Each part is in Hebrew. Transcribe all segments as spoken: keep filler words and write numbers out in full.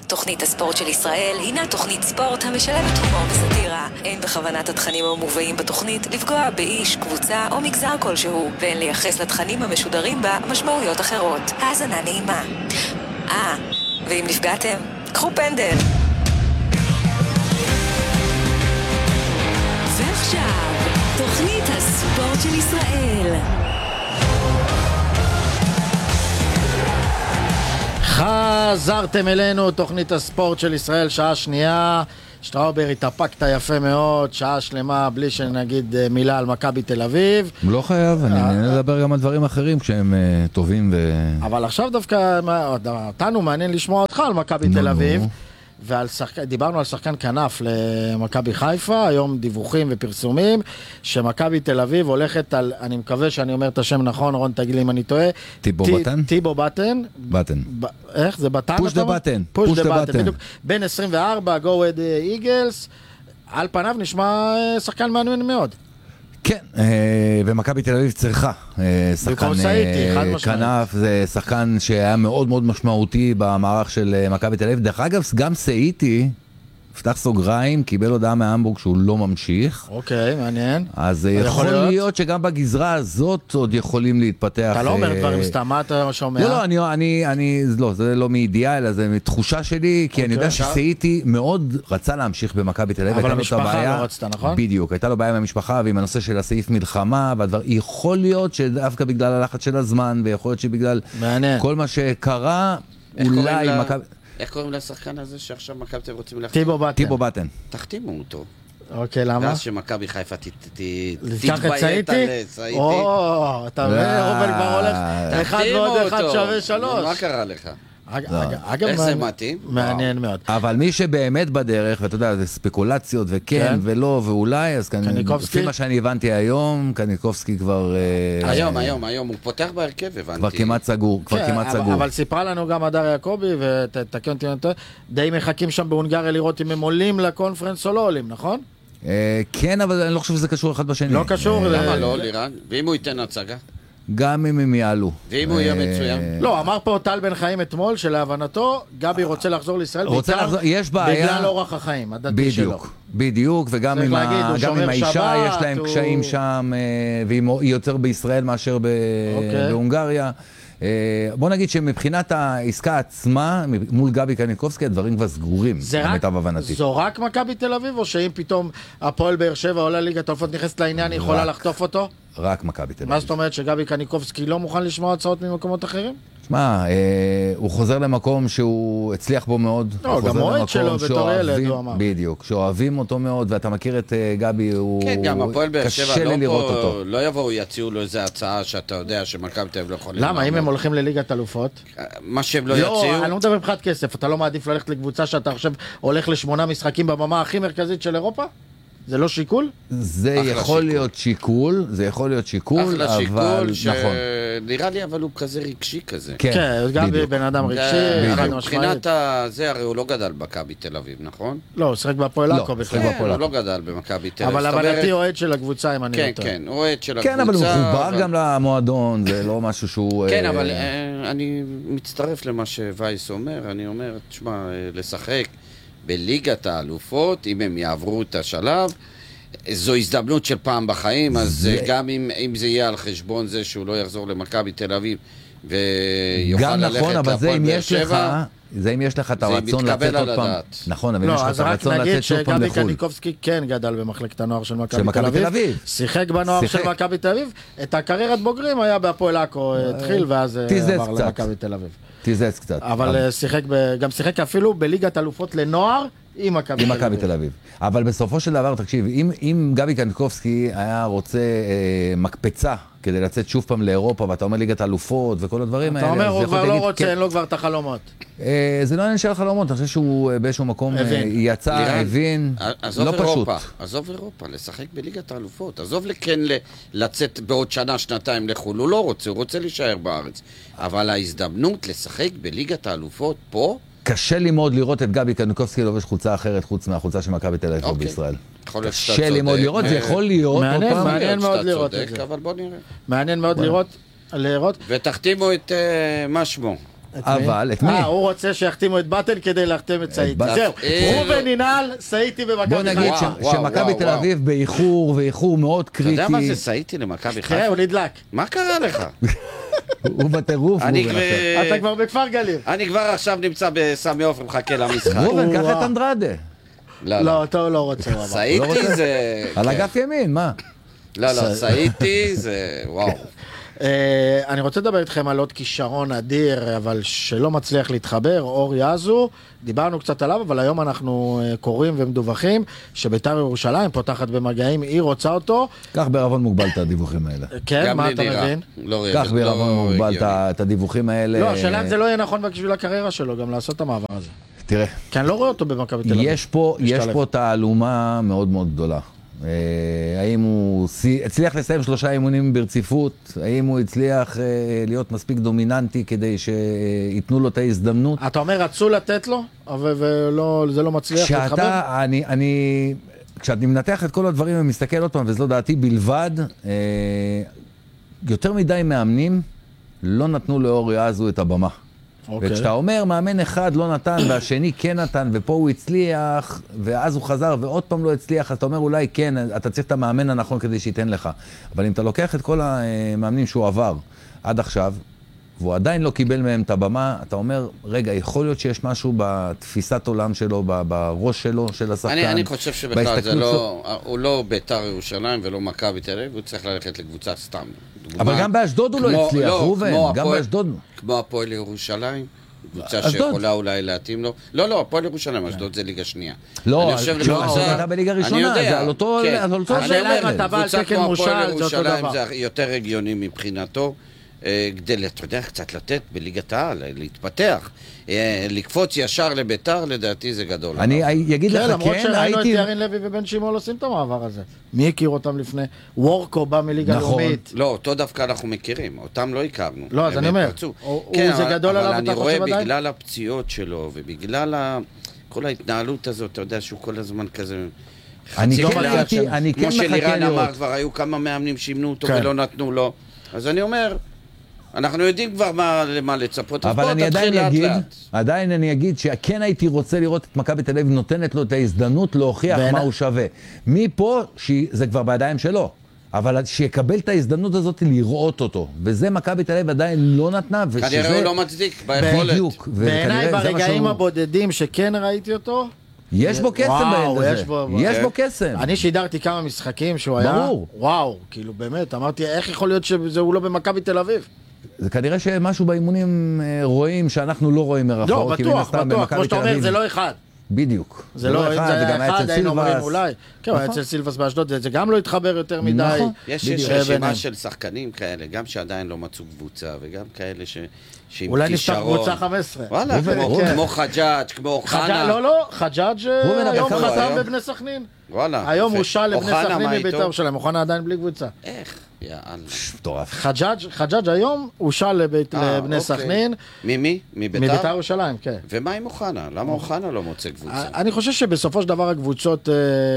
תוכנית הספורט של ישראל הינה תוכנית ספורט המשלבת הומור וסאטירה. אין בכוונת התכנים המובאים בתוכנית לפגוע באיש, קבוצה או מגזר כלשהו, ואין לייחס לתכנים המשודרים בה משמעויות אחרות. האזנה נעימה. אה, ואם נפגעתם, קחו פנדל. ועכשיו, תוכנית הספורט של ישראל. חזרתם אלינו, תוכנית הספורט של ישראל, שעה שנייה. שטראובר, התאפקת יפה מאוד, שעה שלמה בלי שנגיד מילה על מכבי תל אביב. לא חייב, אני נהנה לדבר גם על דברים אחרים כשהם טובים ו... אבל עכשיו דווקא אותנו מעניין לשמוע אותך על מכבי תל אביב. ודיברנו על שחקן כנף למכבי חיפה, היום דיווחים ופרסומים שמכבי תל אביב הולכת על, אני מקווה שאני אומר את השם נכון, רון תגיד לי אם אני טועה, טיבו בטן? טיבו בטן. בטן. איך זה בטן? פוש דה בטן. פוש דה בטן. בדיוק. בין עשרים וארבע, go with Eagles, על פניו נשמע שחקן מעניין מאוד. כן, ומכבי תל אביב צריכה שחקן כנף, זה שחקן שהיה מאוד מאוד משמעותי במערך של מכבי תל אביב. דרך אגב, גם סאיטי, פתח סוגריים, קיבל הודעה מהמבורג שהוא לא ממשיך. אוקיי, מעניין. אז יכול להיות שגם בגזרה הזאת עוד יכולים להתפתח. אתה לא אומר דברים סתם, מה אתה שומע? לא, לא, אני, לא, זה לא מידיעה, אלא זה מתחושה שלי, כי אני יודע שסאיטי מאוד רצה להמשיך במכבי תל אביב. אבל המשפחה לא רצתה, נכון? בדיוק, הייתה לו בעיה עם המשפחה ועם הנושא של הסעיף מלחמה, יכול להיות שדווקא בגלל הלחץ של הזמן, ויכול להיות שבגלל כל מה שקרה, אולי מכבי... איך קוראים לשחקן הזה שעכשיו מכבי תל אביב רוצים להחתים? טיבו בטן. טיבו בטן. תחתימו אותו. אוקיי, למה? ואז שמכבי חיפה תתביית על סאיטי? או, אתה רואה, רובן כבר הולך אחד ועוד אחד שווה שלוש. מה קרה לך? איך זה מתאים? מעניין מאוד. אבל מי שבאמת בדרך, ואתה יודע, זה ספקולציות וכן ולא ואולי, אז לפי מה שאני הבנתי היום, קניקובסקי כבר... היום, היום, היום, הוא פותח בהרכב, הבנתי. כבר כמעט סגור, כבר כמעט סגור. אבל סיפרה לנו גם הדר יעקובי, ותקן אותי, די מחכים שם בהונגריה לראות אם הם עולים לקונפרנס או לא עולים, נכון? כן, אבל אני לא חושב שזה קשור אחד בשני. לא קשור. למה לא, לירן? ואם הוא ייתן הצגה? גם אם הם יעלו. ואם הוא יהיה מצוין? לא, אמר פה טל בן חיים אתמול שלהבנתו גבי רוצה לחזור לישראל בגלל אורח החיים הדתי שלו. בדיוק, בדיוק, וגם עם האישה יש להם קשיים שם, והיא יותר בישראל מאשר בהונגריה. בוא נגיד שמבחינת העסקה עצמה, מול גבי קניקובסקי, הדברים כבר סגורים, למיטב הבנתי. זו רק מכבי תל אביב, או שאם פתאום הפועל באר שבע עולה ליגת האלופות נכנסת לעניין, היא יכולה לחטוף אותו? רק מכבי תל אביב. מה זאת אומרת, שגבי קניקובסקי לא מוכן לשמוע הצעות ממקומות אחרים? שמע, הוא חוזר למקום שהוא הצליח בו מאוד. לא, גם מועד שלו בתור ילד, הוא אמר. בדיוק, שאוהבים אותו מאוד, ואתה מכיר את גבי, הוא קשה לי לראות אותו. לא יבואו, יציעו לו איזו הצעה שאתה יודע שמכבי תל אביב לא יכולים. למה? אם הם הולכים לליגת אלופות? מה שהם לא יציעו? לא, אני לא מדבר מבחינת כסף, אתה לא מעדיף ללכת לקבוצה שאתה חושב הולך לשמונה משחקים בבמה הכי מרכזית של אירופה? זה לא שיקול? זה יכול להיות שיקול, זה יכול להיות שיקול, אבל... אחלה שיקול, שנראה לי, אבל הוא כזה רגשי כזה. כן, גם בן אדם רגשי, מבחינת זה, הרי הוא לא גדל במכבי תל אביב, נכון? לא, הוא שחק בהפועל עכו בכלל. הוא לא גדל במכבי תל אביב. אבל הבנתי אוהד של הקבוצה, אם אני כן, כן, אוהד של הקבוצה. כן, אבל הוא חובר גם למועדון, זה לא משהו שהוא... כן, אבל אני מצטרף למה שווייס אומר, אני אומר, תשמע, לשחק בליגת האלופות, אם הם יעברו את השלב, זו הזדמנות של פעם בחיים, אז זה... גם אם, אם זה יהיה על חשבון זה שהוא לא יחזור למכבי תל אביב ויוכל ללכת נכון, לפועל באר שבע, זה אם יש לך את הרצון לצאת עוד פעם. נכון, אבל אם יש לך את הרצון לצאת עוד פעם לחו"ל. אז רק נגיד שגבי קניקובסקי כן גדל במחלקת הנוער של מכבי תל אביב. שיחק בנוער של מכבי תל אביב. את הקריירת בוגרים היה בהפועל עכו, התחיל ואז עבר למכבי תל אביב. תיזץ קצת. אבל גם שיחק אפילו בליגת אלופות לנוער עם מכבי תל אביב. אבל בסופו של דבר, תקשיב, אם גבי קניקובסקי היה רוצה מקפצה כדי לצאת שוב פעם לאירופה, ואתה אומר ליגת אלופות וכל הדברים האלה, אתה אומר, הוא כבר לא רוצה, אין לו כבר את החלומות. זה לא עניין של החלומות, אני חושב שהוא באיזשהו מקום יצא, הבין, לא פשוט. עזוב אירופה, לשחק בליגת האלופות, עזוב לכן לצאת בעוד שנה, שנתיים לחול, הוא לא רוצה, הוא רוצה להישאר בארץ. אבל ההזדמנות לשחק בליגת האלופות פה, קשה לי מאוד לראות את גבי קניקובסקי לובש חולצה אחרת חוץ מהחולצה של מכבי תל אביב בישראל. קשה לי מאוד לראות, זה יכול להיות. מעניין מאוד לראות את זה. אבל בוא נראה. מעניין מאוד לראות. ותחתימו את מה שמו. אבל, את מי? אה, הוא רוצה שיחתימו את באטל כדי להחתים את סעיטי. באטל. זהו, ראובן ינעל, סעיתי במכבי בוא נגיד חיפה. ש- שמכבי תל אביב באיחור, ואיחור מאוד אתה קריטי. יודע מה זה סעיתי למכבי תראה, חיפה? הוא נדלק. מה קרה לך? הוא בטירוף. אני ראובן, כבר- עכשיו. אתה כבר בכפר גלים. אני כבר עכשיו נמצא בסמי עופר ומחכה למשחק. ראובן, קח וואו. את אנדרדה. לא, לא, לא. אותו הוא לא רוצה. הוא אמר. סעיתי זה... על כן. אגף ימין, מה? לא, לא, סעיתי זה... וואו. אה, אני רוצה לדבר איתכם על עוד כישרון אדיר, אבל שלא מצליח להתחבר, אור יזו, דיברנו קצת עליו, אבל היום אנחנו אה, קוראים ומדווחים שביתר ירושלים פותחת במגעים, היא רוצה אותו. קח בערבון מוגבל את הדיווחים האלה. כן, גם מה לי אתה נראה. מבין? לא קח בערבון לא מוגבל את הגיוני. ה- את הדיווחים האלה. לא, השאלה אם זה לא יהיה נכון בשביל הקריירה שלו, גם לעשות את המעבר הזה. תראה, כי אני לא רואה אותו במכבי תל אביב. יש פה, יש משתלב. פה תעלומה מאוד מאוד גדולה. אה, האם הוא סי- הצליח לסיים שלושה אימונים ברציפות? האם הוא הצליח אה, להיות מספיק דומיננטי כדי שייתנו לו את ההזדמנות? אתה אומר, רצו לתת לו, אבל ולא, זה לא מצליח להתחבר? כשאתה, אני, אני, כשאני מנתח את כל הדברים ומסתכל עוד פעם, וזו דעתי בלבד, אה, יותר מדי מאמנים לא נתנו לאור יזו את הבמה. אוקיי. וכשאתה אומר, מאמן אחד לא נתן, והשני כן נתן, ופה הוא הצליח, ואז הוא חזר ועוד פעם לא הצליח, אז אתה אומר, אולי כן, אתה צריך את המאמן הנכון כדי שייתן לך. אבל אם אתה לוקח את כל המאמנים שהוא עבר עד עכשיו, והוא עדיין לא קיבל מהם את הבמה, אתה אומר, רגע, יכול להיות שיש משהו בתפיסת עולם שלו, ב- בראש שלו, של השחקן. אני, אני חושב שבכלל זה בהסתכלות לא, הוא לא ביתר ירושלים ולא מכבי תל אביב, הוא צריך ללכת לקבוצה סתם. דוגמה, אבל גם באשדוד הוא לא כמו- הצליח, ראובן, כמו גם הפועל- באשדוד. כמו הפועל ירושלים, קבוצה אשדוד. שיכולה אולי להתאים לו. לא, לא, הפועל ירושלים, אשדוד זה ליגה שנייה. לא, אני חושב כשהוא לקבוצה- הייתה בליגה אני ראשונה, יודע, זה על אותו- כן. על אותו השאלה אם level. אתה בא על קבוצה תקן כמו מושל, הפועל זה אותו ירושלים דבר. זה יותר הגיוני מבחינתו, אה, כדי, אתה יודע, קצת לתת בליגת העל, להתפתח. אה, לקפוץ ישר לביתר, לדעתי זה גדול. אני אגיד כן, לך, למרות כן, שראינו את הייתי... ירין לוי ובן שמעון עושים את המעבר הזה. מי הכיר אותם לפני? וורקו בא מליגה נכון. לאומית. לא, אותו דווקא אנחנו מכירים, אותם לא הכרנו. לא, אז הם אני אומר, פרצו. הוא- הוא- כן, זה אבל- גדול עליו, אבל אתה אני חושב רואה עדיין? בגלל הפציעות שלו, ובגלל ה- כל ההתנהלות הזאת, אתה יודע שהוא כל הזמן כזה... אני חצי כן קלאץ'. הייתי- אני כן כמו מחכה שלירן אמר, לראות. כבר היו כמה מאמנים שימנו אותו כן. ולא נתנו לו. אז אני אומר, אנחנו יודעים כבר מה- למה לצפות, אז אבל בוא אני תתחיל עדיין לאט אגיד, לאט. עדיין אני אגיד שכן הייתי רוצה לראות את מכבי תל אביב נותנת לו את ההזדמנות להוכיח בעיני- מה הוא שווה. מפה, שזה כבר בידיים שלו, אבל שיקבל את ההזדמנות הזאת לראות אותו, וזה מכבי תל אביב עדיין לא נתנה, ושזה... כנראה הוא לא מצדיק ביכולת. בדיוק, בעיניי וכנראה זה מה ברגעים שהוא... הבודדים שכן ראיתי אותו, יש בו קסם וואו, בילד יש הזה, בו- יש כן. בו קסם. אני שידרתי כמה משחקים שהוא היה, ברור. וואו, כאילו באמת, אמרתי, איך יכול להיות שהוא לא במכבי תל אביב? זה כנראה שמשהו באימונים אה, רואים שאנחנו לא רואים מרחוק. לא, כי מן בטוח, הסתם בטוח, במכבי כמו שאתה תל אומר, אביב- זה לא אחד. בדיוק. זה לא, אם אחד, זה גם היה אחד, אצל היינו אומרים סילבס. אולי. כן, הוא היה נכון. אצל סילבס באשדוד, זה- זה גם לא התחבר יותר מדי. נכון. יש בדיוק. יש רשימה ביניהם. של שחקנים כאלה, גם שעדיין לא מצאו קבוצה, וגם כאלה ש... שעם אולי נפתח כישרון. קבוצה חמש עשרה. וואלה, ראובן, כמו- ראובן. כמו חג'אג', כמו חג'אג', אוחנה. לא, לא, חג'אג' ראובן, אבל היום כמה חתם היום? בבני סכנין. וואלה. היום יפה. הוא שאל לבני אוחנה, סכנין מה מביתר איתו? שלהם, אוחנה עדיין בלי קבוצה. איך? יאללה. מטורף. חג'אג', חג'אג' היום הוא שאל לבית- אה, לבני אוקיי. סכנין, ממי? מביתר מביתר? ירושלים, כן. ומה עם אוחנה? למה אוחנה לא מוצא קבוצה? אני חושב שבסופו של דבר הקבוצות אה,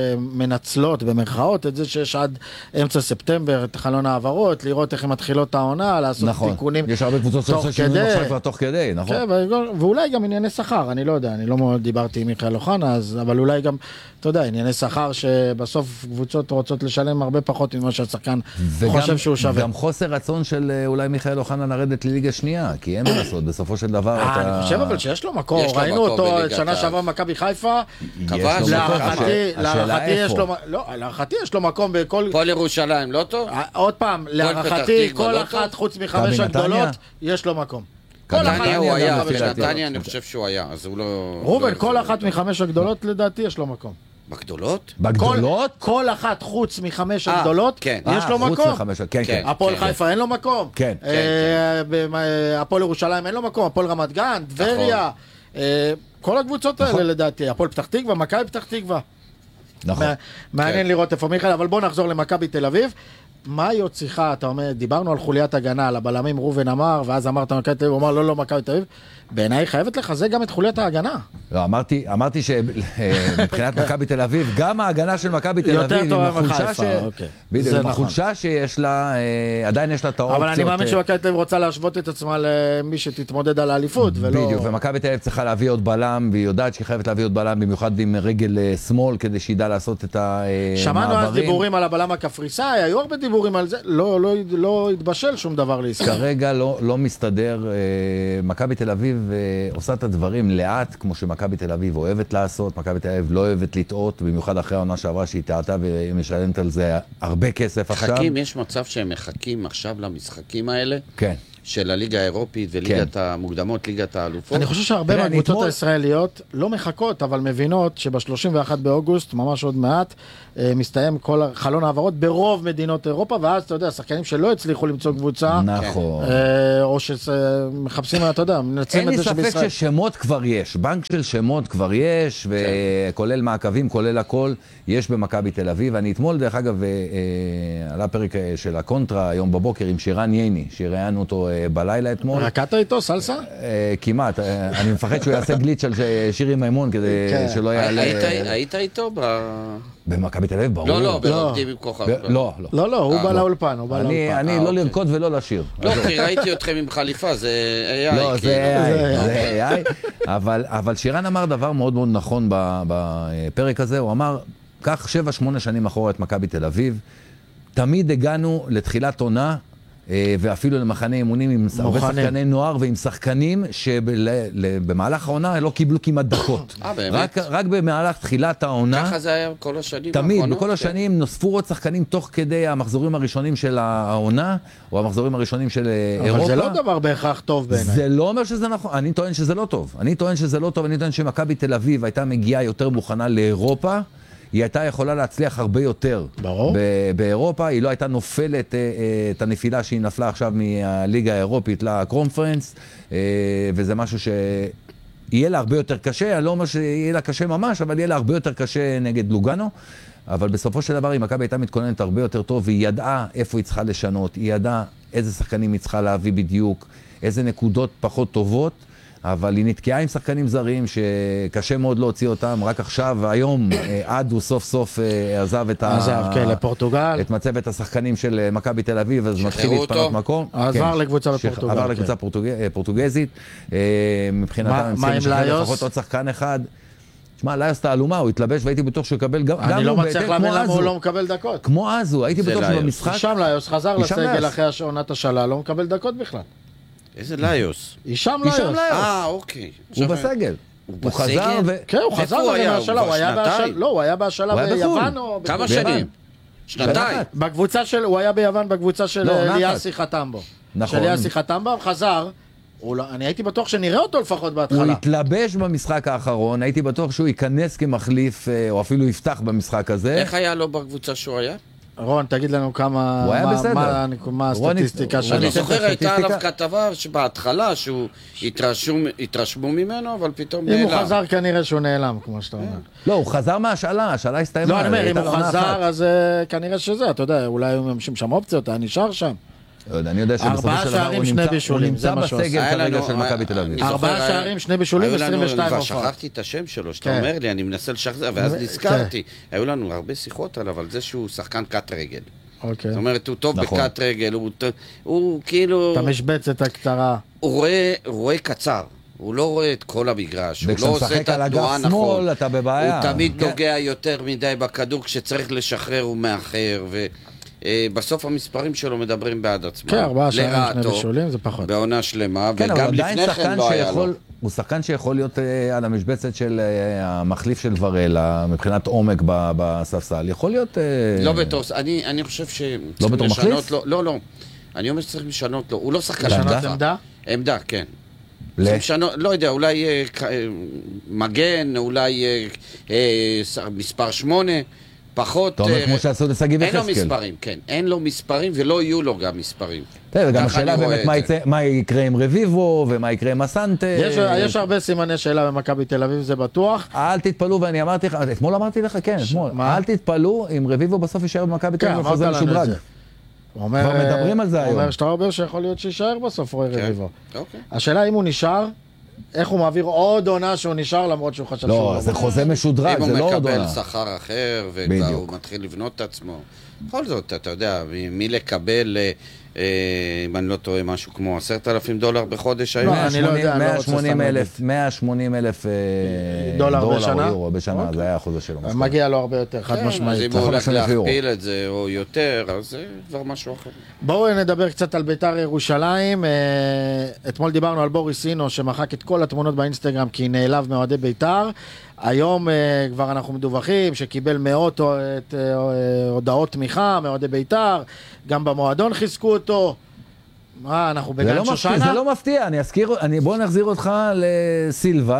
מנצלות במרכאות את זה שיש עד אמצע ספטמבר את חלון העברות, לראות איך הן מתחילות העונה, לעשות נכון. תיקונים יש הרבה קבוצות תוך שעושות שינויים כדי. עכשיו כבר תוך כדי, נכון? כן, ו- ואולי גם ענייני שכר, אני לא יודע, אני לא מאוד דיברתי עם מיכאל אוחנה, אז- אבל אולי גם, אתה יודע, ענייני שכר שבסוף קבוצות רוצות לשלם הרבה פחות ממה שהשחקן וגם- חושב שהוא שווה. גם חוסר רצון של אה, אולי מיכאל אוחנה לרדת לליגה שנייה, כי אין מה לעשות, בסופו של דבר אה, אתה... אני חושב אבל שיש לו מקום, יש לו ראינו מקום אותו בליגת שנה העל. שעברה במכבי חיפה, יש כבש, לו מקום. להערכתי, השאלה- השאלה להערכתי יש איפה. לו, לא, להערכתי יש לו מקום בכל, פועל ירושלים, לא טוב? אה, עוד פעם, פתח להערכתי, תקווה, כל לא אחת טוב? חוץ מחמש מכבי הגדולות, נתניה? יש לו מקום. מכבי כל אחת, נתניה הוא אני היה, גם לפי דעתי. בנתניה אני חושב שהוא היה, אז הוא לא... ראובן, לא- כל אחת מחמש הגדולות לדעתי יש לו מקום. בגדולות? בגדולות? כל, כל אחת חוץ מחמש אה, הגדולות, כן. יש לו אה, חוץ מקום. מחמש, כן, כן. כן. הפועל כן. חיפה אין לו מקום. כן. אה, במ- אה, הפועל ירושלים אין לו מקום, הפועל רמת גן, טבריה. אה, כל הקבוצות האלה לדעתי, הפועל פתח תקווה, מכבי פתח תקווה. נכון. מע- מעניין כן. לראות איפה מיכאל, אבל בוא נחזור למכבי תל אביב. מה היא עוד צריכה? אתה אומר, דיברנו על חוליית הגנה, על הבלמים ראובן אמר, ואז אמרת מכבי תל אביב, הוא אמר לא, לא, מכבי תל אביב. בעיניי חייבת לחזק גם את חוליית ההגנה. לא, אמרתי, אמרתי שמבחינת מכבי תל אביב, גם ההגנה של מכבי תל אביב, יותר טובה מחיפה, אוקיי. בדיוק, עם החולשה שיש לה, עדיין יש לה את האופציות. אבל אני מאמין שמכבי תל אביב רוצה להשוות את עצמה למי שתתמודד על האליפות, ולא... בדיוק, ומכבי תל אביב צריכה להביא עוד בלם, והיא יודעת שהיא חייבת להביא עוד בלם, במיוחד עם רגל שמאל, כדי שידע לעשות את המעברים. שמענו אז דיבורים על הבלם הקפריסאי, היו הרבה דיבורים על זה, לא, לא, לא התבשל שום דבר לישראל. כרגע לא, לא מסתדר, מכבי תל אביב עושה את הדברים לאט, כמו שמכבי תל אביב אוהבת לעשות, מכבי תל אביב לא אוהבת לטעות, במיוחד אחרי העונה שעברה שהיא טעתה והיא משלמת על זה הרבה כסף עכשיו. מחכים, יש מצב שהם מחכים עכשיו למשחקים האלה? כן. של הליגה האירופית וליגת כן. המוקדמות, ליגת האלופות. אני חושב שהרבה מהקבוצות אתמול... הישראליות לא מחכות, אבל מבינות שב-שלושים ואחד באוגוסט, ממש עוד מעט, מסתיים כל חלון העברות ברוב מדינות אירופה, ואז אתה יודע, שחקנים שלא הצליחו למצוא קבוצה, נכון. או שמחפשים, אתה יודע, מנצלים את זה שבישראל. אין לי ספק ששמות כבר יש, בנק של שמות כבר יש, וכולל מעקבים, כולל הכל, יש במכבי תל אביב. אני אתמול, דרך אגב, עלה פרק של הקונטרה היום בבוקר עם שירן ייני, שראיינו אותו בלילה אתמול. רקעת איתו, סלסה? כמעט. אני מפחד שהוא יעשה גליץ' על שירי מימון, כדי שלא יעלה... היית איתו ב... במכבי תל אביב, ברור. לא, לא, ברוקדים עם כוכב. לא, לא. לא, לא, הוא בא לאולפן, הוא בא לאולפן. אני לא לרקוד ולא לשיר. לא, כי ראיתי אתכם עם חליפה, זה איי איי. לא, זה איי איי. אבל שירן אמר דבר מאוד מאוד נכון בפרק הזה, הוא אמר, כך שבע, שמונה שנים אחורה את מכבי תל אביב, תמיד הגענו לתחילת עונה, ואפילו למחנה אימונים עם הרבה שחקני נוער ועם שחקנים שבמהלך העונה לא קיבלו כמעט דקות. רק במהלך תחילת העונה. ככה זה היה כל השנים. תמיד, בכל השנים נוספו עוד שחקנים תוך כדי המחזורים הראשונים של העונה, או המחזורים הראשונים של אירופה. אבל זה לא דבר בהכרח טוב בעיניי. זה לא אומר שזה נכון, אני טוען שזה לא טוב. אני טוען שזה לא טוב, אני טוען שמכבי תל אביב הייתה מגיעה יותר מוכנה לאירופה, היא הייתה יכולה להצליח הרבה יותר. ברור. באירופה, היא לא הייתה נופלת את הנפילה שהיא נפלה עכשיו מהליגה האירופית לקונפרנס, וזה משהו שיהיה לה הרבה יותר קשה, אני לא אומר שיהיה לה קשה ממש, אבל יהיה לה הרבה יותר קשה נגד לוגאנו, אבל בסופו של דבר היא מכבי הייתה מתכוננת הרבה יותר טוב, והיא ידעה איפה היא צריכה לשנות, היא ידעה איזה שחקנים היא צריכה להביא בדיוק, איזה נקודות פחות טובות, אבל היא נתקעה עם שחקנים זרים שקשה מאוד להוציא אותם, רק עכשיו, היום, עד הוא סוף סוף עזב את, עזב, כן, לפורטוגל. את מצבת השחקנים של מכבי תל אביב, אז מתחיל להתפנות מקום. עבר כן, לקבוצה בפורטוגל. עבר לקבוצה כן. פורטוג... פורטוגזית, מבחינתם, מה עם ליוס? לפחות עוד שחקן אחד. תשמע, ליוס תעלומה, הוא התלבש והייתי בטוח שהוא יקבל גם... אני לא מצליח להאמין למה הוא לא מקבל דקות. כמו אז הוא, הייתי בטוח שבמשחק... שם ליוס חזר לסגל אחרי עונת השאלה, לא מקבל דקות בכלל. איזה ליוס? הישם ליוס. אה, אוקיי. הוא בסגל. הוא חזר ו... כן, הוא חזר מהשאלה, הוא היה בהשאלה, לא, הוא היה בהשאלה ביוון או... כמה שנים? שנתיים. בקבוצה של, הוא היה ביוון בקבוצה של ליאסי חתמבו. נכון. של ליאסי חתמבו, הוא חזר, אני הייתי בטוח שנראה אותו לפחות בהתחלה. הוא התלבש במשחק האחרון, הייתי בטוח שהוא ייכנס כמחליף, או אפילו יפתח במשחק הזה. איך היה לו בקבוצה שהוא היה? רון, תגיד לנו כמה... הוא היה בסדר. מה הסטטיסטיקה שלו? אני זוכר, הייתה עליו כתבה שבהתחלה שהוא התרשמו ממנו, אבל פתאום נעלם. אם הוא חזר כנראה שהוא נעלם, כמו שאתה אומר. לא, הוא חזר מהשאלה, השאלה הסתיימה. לא, אני אומר, אם הוא חזר, אז כנראה שזה, אתה יודע, אולי הוא ממשים שם אופציות, היה נשאר שם. אני יודע שבסופו של דבר הוא נמצא בסגל כרגע של מכבי תל אביב. ארבעה שערים, שני בישולים, עשרים ושתיים הופעות. שכחתי את השם שלו, שאתה אומר לי, אני מנסה לשחזר, ואז נזכרתי. היו לנו הרבה שיחות עליו, על זה שהוא שחקן קט רגל. זאת אומרת, הוא טוב בקט רגל, הוא כאילו... את המשבצת הקצרה. הוא רואה קצר. הוא לא רואה את כל המגרש, הוא לא עושה את התנועה נכון. שמאל, אתה בבעיה. הוא תמיד נוגע יותר מדי בכדור, כשצריך לשחרר הוא מאחר, ו... בסוף המספרים שלו מדברים בעד עצמם. כן, ארבעה שערים, שני בישולים, זה פחות. בעונה שלמה, כן, וגם לפני כן לא היה לו. הוא שחקן שיכול להיות על המשבצת של המחליף של ורלה, מבחינת עומק בספסל. יכול להיות... לא בתור, אני, אני חושב ש... לא בתור מחליף? לו, לא, לא. אני אומר שצריך לשנות לו. הוא לא שחקן לשנות עמדה? עמדה, כן. לשנות, לא יודע, אולי מגן, אולי מספר שמונה. פחות... אתה אומר כמו שעשו לסגי וחסקל. אין לו מספרים, כן. אין לו מספרים ולא יהיו לו גם מספרים. וגם השאלה באמת מה יקרה עם רביבו ומה יקרה עם הסנטה. יש הרבה סימני שאלה במכבי תל אביב, זה בטוח. אל תתפלו, ואני אמרתי לך, אתמול אמרתי לך, כן, אתמול. אל תתפלו אם רביבו בסוף יישאר במכבי תל אביב וחוזר משודרג. כבר מדברים על זה היום. הוא אומר שאתה אומר שיכול להיות שישאר בסוף רוי רביבו. השאלה אם הוא נשאר, איך הוא מעביר עוד עונה שהוא נשאר למרות שהוא חשב שהוא... לא, זה חוזה משודרג, זה לא עוד אם הוא עונה. מקבל שכר אחר, וכבר הוא מתחיל לבנות את עצמו. בכל זאת, אתה יודע, מי לקבל, אם אני לא טועה, משהו כמו עשרת אלפים דולר בחודש היום? אני לא יודע, מאה ושמונים אלף, מאה ושמונים אלף דולר בשנה? או יורו בשנה, זה היה החוזה שלו. מגיע לו הרבה יותר, חד משמעית. אז אם הוא הולך להכפיל את זה או יותר, אז זה כבר משהו אחר. בואו נדבר קצת על בית"ר ירושלים. אתמול דיברנו על בוריס אינו שמחק את כל התמונות באינסטגרם כי נעלב מאוהדי בית"ר. היום כבר אנחנו מדווחים שקיבל מאות הודעות תמיכה מאוהדי בית"ר, גם במועדון חיזקו אותו. מה, אנחנו בגן שושנה? זה לא מפתיע, אני אזכיר, בואו נחזיר אותך לסילבה,